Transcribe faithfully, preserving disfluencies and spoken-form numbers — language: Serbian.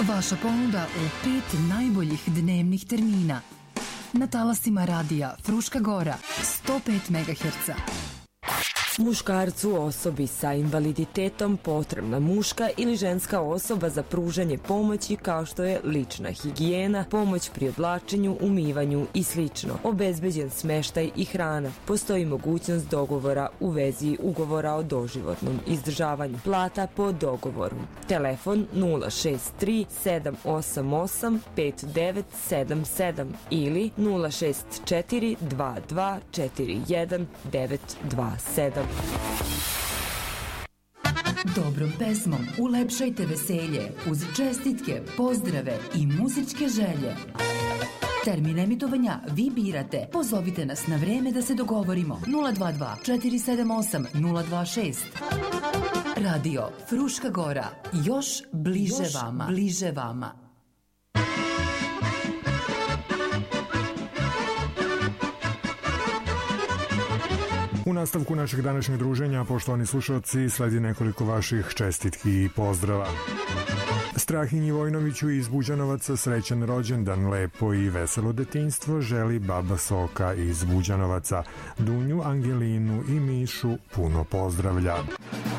Vaša ponuda u pet najboljih dnevnih termina. Na talasima radija Fruška Gora, sto pet megaherca. Muškarcu, osobi sa invaliditetom, potrebna muška ili ženska osoba za pružanje pomoći kao što je lična higijena, pomoć pri oblačenju, umivanju i slično. Obezbeđen smeštaj i hrana. Postoji mogućnost dogovora u vezi ugovora o doživotnom izdržavanju. Plata po dogovoru. Telefon nula šest tri sedam osam osam pet devet sedam sedam ili nula šest četiri dva dva četiri jedan devet dva sedam. Dobrom pesmom ulepšajte veselje uz čestitke, pozdrave i muzičke želje. Termin emitovanja vi birate. Pozovite nas na vreme da se dogovorimo. nula dva dva četiri sedam osam nula dva šest. Radio Fruška Gora. Još bliže Još vama. Bliže vama. U nastavku našeg današnjeg druženja, poštovani slušalci, sledi nekoliko vaših čestitki i pozdrava. Strahinji Vojnoviću iz Buđanovaca srećan rođendan, lepo i veselo detinjstvo želi baba Soka iz Buđanovaca. Dunju, Angelinu i Mišu puno pozdravlja.